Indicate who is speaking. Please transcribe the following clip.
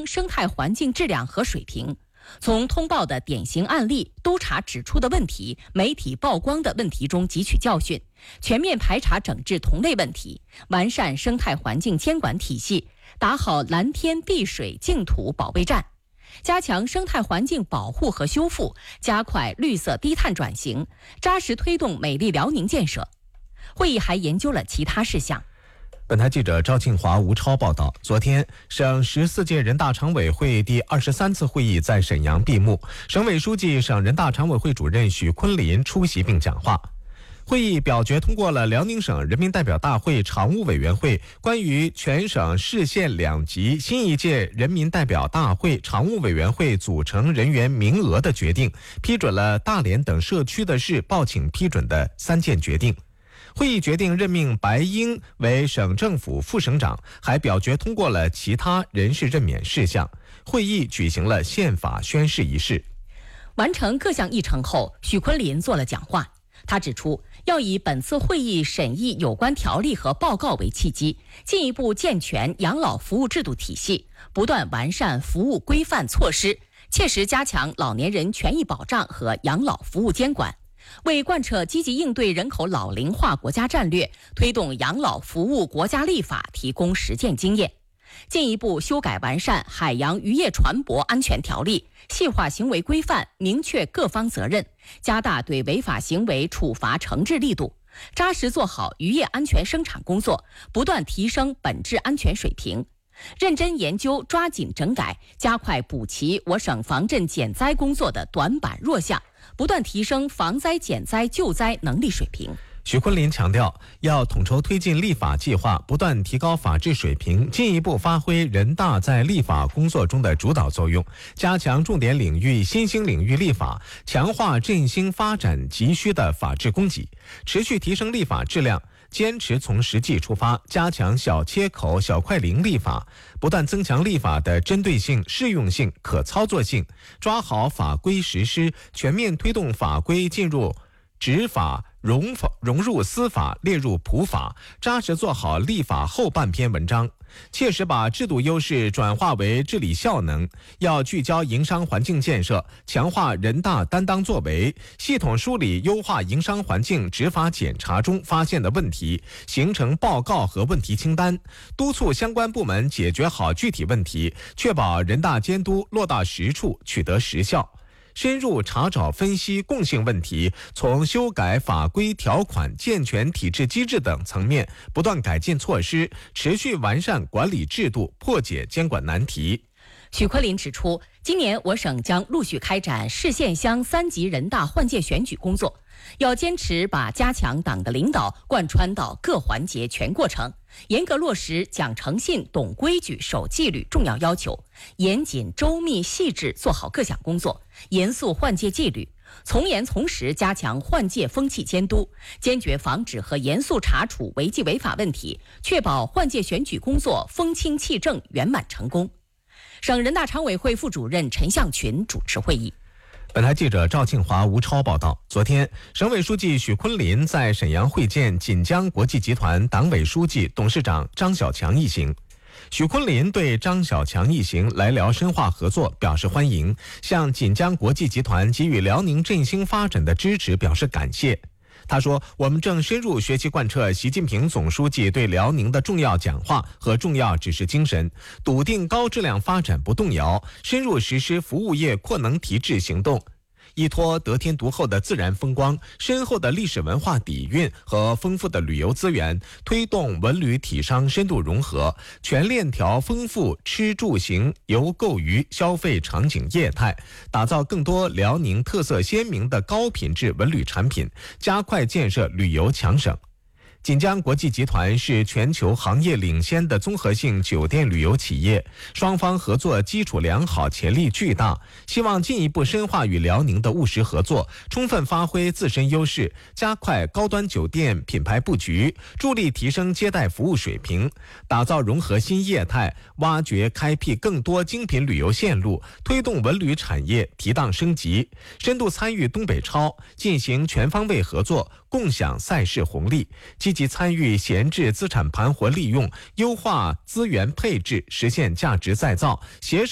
Speaker 1: 升生态环境质量和水平。从通报的典型案例、督查指出的问题、媒体曝光的问题中汲取教训，全面排查整治同类问题，完善生态环境监管体系，打好蓝天碧水净土保卫战，加强生态环境保护和修复，加快绿色低碳转型，扎实推动美丽辽宁建设。会议还研究了其他事项。
Speaker 2: 本台记者赵庆华、吴超报道，昨天，省14届人大常委会第23次会议在沈阳闭幕，省委书记、省人大常委会主任许昆林出席并讲话。会议表决通过了辽宁省人民代表大会常务委员会关于全省市县两级新一届人民代表大会常务委员会组成人员名额的决定，批准了大连等社区的市报请批准的3件决定。会议决定任命白英为省政府副省长，还表决通过了其他人事任免事项。会议举行了宪法宣誓仪式。
Speaker 1: 完成各项议程后，许昆林做了讲话。他指出，要以本次会议审议有关条例和报告为契机，进一步健全养老服务制度体系，不断完善服务规范措施，切实加强老年人权益保障和养老服务监管，为贯彻积极应对人口老龄化国家战略，推动养老服务国家立法提供实践经验。进一步修改完善海洋渔业船舶安全条例，细化行为规范，明确各方责任，加大对违法行为处罚惩治力度，扎实做好渔业安全生产工作，不断提升本质安全水平。认真研究，抓紧整改，加快补齐我省防震减灾工作的短板弱项，不断提升防灾减灾救灾能力水平。
Speaker 2: 许昆林强调，要统筹推进立法计划，不断提高法治水平，进一步发挥人大在立法工作中的主导作用，加强重点领域、新兴领域立法，强化振兴发展急需的法治供给，持续提升立法质量，坚持从实际出发，加强小切口、小快灵立法，不断增强立法的针对性、适用性、可操作性，抓好法规实施，全面推动法规进入执法、融入司法、列入普法，扎实做好立法后半篇文章，切实把制度优势转化为治理效能。要聚焦营商环境建设，强化人大担当作为，系统梳理优化营商环境执法检查中发现的问题，形成报告和问题清单，督促相关部门解决好具体问题，确保人大监督落到实处，取得实效。深入查找分析共性问题，从修改法规条款、健全体制机制等层面不断改进措施，持续完善管理制度，破解监管难题。
Speaker 1: 许昆林指出，今年我省将陆续开展市县乡3级人大换届选举工作，要坚持把加强党的领导贯穿到各环节全过程，严格落实讲诚信、懂规矩、守纪律重要要求，严谨周密细致做好各项工作，严肃换届纪律，从严从实加强换届风气监督，坚决防止和严肃查处违纪违法问题，确保换届选举工作风清气正、圆满成功。省人大常委会副主任陈向群主持会议。
Speaker 2: 本台记者赵庆华、吴超报道，昨天，省委书记许昆林在沈阳会见锦江国际集团党委书记、董事长张小强一行。许昆林对张小强一行来辽深化合作表示欢迎，向锦江国际集团给予辽宁振兴发展的支持表示感谢。他说，我们正深入学习贯彻习近平总书记对辽宁的重要讲话和重要指示精神，笃定高质量发展不动摇，深入实施服务业扩能提质行动，依托得天独厚的自然风光、深厚的历史文化底蕴和丰富的旅游资源，推动文旅体商深度融合，全链条丰富吃住行游购娱消费场景业态，打造更多辽宁特色鲜明的高品质文旅产品，加快建设旅游强省。锦江国际集团是全球行业领先的综合性酒店旅游企业，双方合作基础良好，潜力巨大，希望进一步深化与辽宁的务实合作，充分发挥自身优势，加快高端酒店品牌布局，助力提升接待服务水平，打造融合新业态，挖掘开辟更多精品旅游线路，推动文旅产业提档升级，深度参与东北超，进行全方位合作，共享赛事红利，积极参与闲置资产盘活利用，优化资源配置，实现价值再造，携手